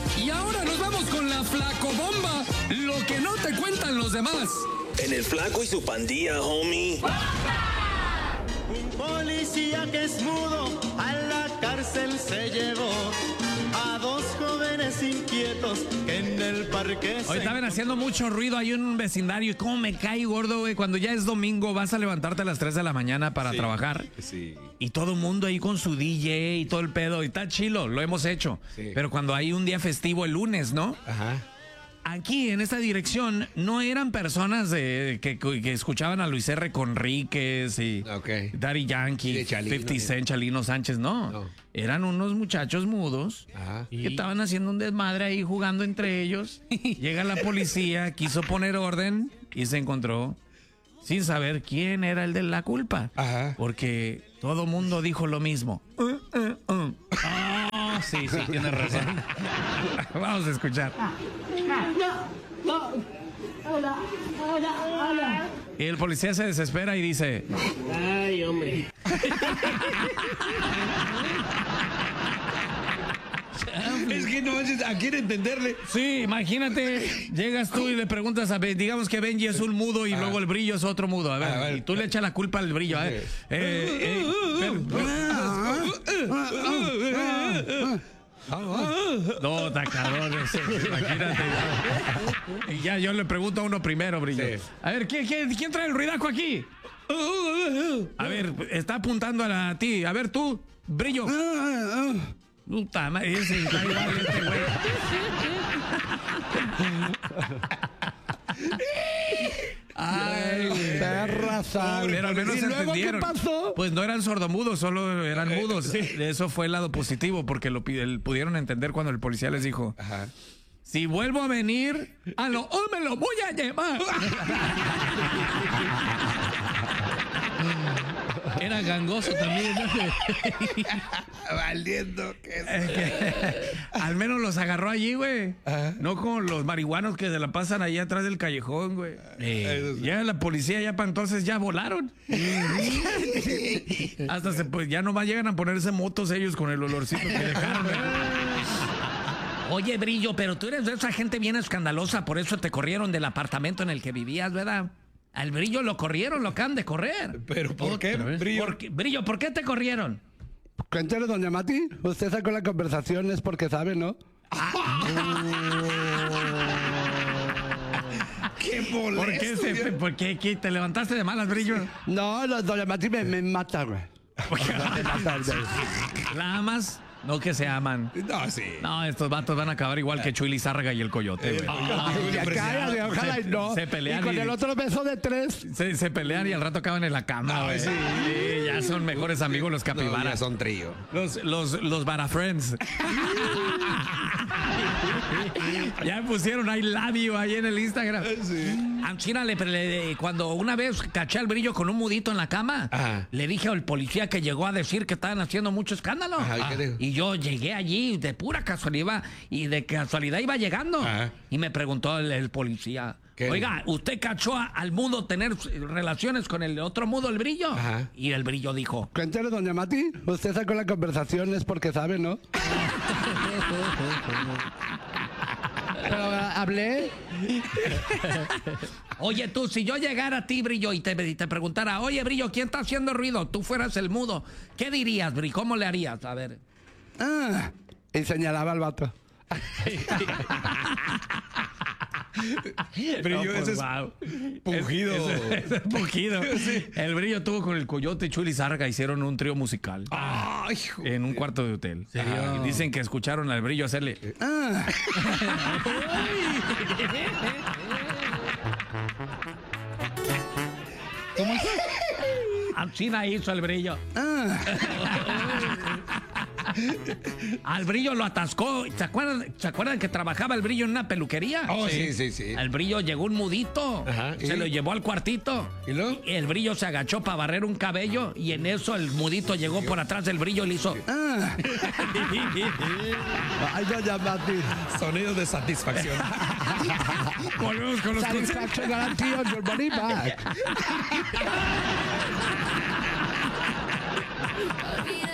Y ahora nos vamos con la flacobomba, lo que no te cuentan los demás. En el flaco y su pandilla, homie. Un policía que es mudo a la cárcel se llevó a dos jóvenes inquietos que en el parque Hoy estaban haciendo mucho ruido ahí en un vecindario. Y cómo me cae gordo, güey. Cuando ya es domingo, vas a levantarte a las 3 de la mañana para trabajar. Sí. Y todo el mundo ahí con su DJ y todo el pedo. Y está chilo, lo hemos hecho. Sí. Pero cuando hay un día festivo el lunes, ¿no? Ajá. Aquí, en esta dirección, no eran personas que escuchaban a Luis R. Conríquez y Daddy Yankee, Sí, Chalino, 50 Cent, Chalino Sánchez, no. Eran unos muchachos mudos que estaban haciendo un desmadre ahí jugando entre ellos. Llega la policía, quiso poner orden y se encontró sin saber quién era el de la culpa. Ajá. Porque todo mundo dijo lo mismo. Sí, tienes razón. Vamos a escuchar. Y el policía se desespera y dice: Ay, hombre. Es que no manches, ¿a quién entenderle? sí, imagínate, llegas tú y le preguntas a digamos que Benji es un mudo y luego el Brillo es otro mudo. A ver, y tú le echas la culpa al Brillo. A ver. No, está cabrón eso, imagínate. Y ya yo le pregunto a uno primero, Brillo. Sí. A ver, ¿quién trae el ruidaco aquí? A ver, está apuntando a ti. A ver, tú, Brillo. Puta madre, ese está igual este güey. Ay, güey. Perra sal. Pero al menos ¿Y luego entendieron. qué pasó? Pues no eran sordomudos, solo eran mudos. Eso fue el lado positivo, porque pudieron entender cuando el policía les dijo: si vuelvo a venir, me lo voy a llevar. Era gangoso también, ¿no? Valiendo Al menos los agarró allí, güey. No como los marihuanos que se la pasan ahí atrás del callejón, güey. Ya la policía ya para entonces ya volaron. Hasta pues ya nomás llegan a ponerse motos ellos con el olorcito que dejaron. Oye, Brillo, pero tú eres de esa gente bien escandalosa, por eso te corrieron del apartamento en el que vivías, ¿verdad? Al Brillo lo corrieron, lo acaban de correr. ¿Pero por qué, Brillo? Brillo, ¿por qué te corrieron? Cuéntale, doña Mati. Usted sacó la conversación, es porque sabe, ¿no? ¡Qué molesto! ¿Por qué te levantaste de malas, Brillo? No, doña Mati me mata, güey. Me mata, güey. ¿La amas? No que se aman. No, sí. No, estos vatos van a acabar igual que Chuy Lizárraga y el Coyote, güey. Ya cállate, ojalá y no. Se pelean y con el otro beso de 3. Se pelean y al rato acaban en la cama, güey. sí. Sí, ya son mejores amigos los No, ya capibaras. son trío. Los Vara Friends. Ya pusieron ahí labio ahí en el Instagram. A China cuando una vez caché al Brillo con un mudito en la cama, le dije al policía que llegó a decir que estaban haciendo mucho escándalo. ¿Y qué dijo? Y yo llegué allí de pura casualidad y de casualidad iba llegando. Y me preguntó el policía: oiga, ¿usted cachó al mudo tener relaciones con el otro mudo, el Brillo? Y el Brillo dijo: Cuéntale, doña Mati. Usted sacó la conversación, es porque sabe, ¿no? Pero hablé. oye, tú, si yo llegara a ti, Brillo, y te preguntara: oye, Brillo, ¿quién está haciendo ruido? Tú fueras el mudo. ¿Qué dirías, Brillo? ¿Cómo le harías? A ver. Y señalaba al vato. Brillo, No, ese pues, es wow. pujido. Ese es pujido. El Brillo tuvo con el Coyote y Chuy Lizárraga, hicieron un trío musical. Ay, en un cuarto de hotel. Y dicen que escucharon al Brillo hacerle. ¿Cómo es? China hizo el Brillo. Al Brillo lo atascó. ¿Se acuerdan que trabajaba el Brillo en una peluquería? Sí. Al Brillo llegó un mudito. Se lo llevó al cuartito. ¿Y luego? El Brillo se agachó para barrer un cabello y en eso el mudito llegó por atrás del Brillo y le hizo. Ay, doña Mati. Sonidos de satisfacción. Volvemos con los Satisfaction guarantee on your money back.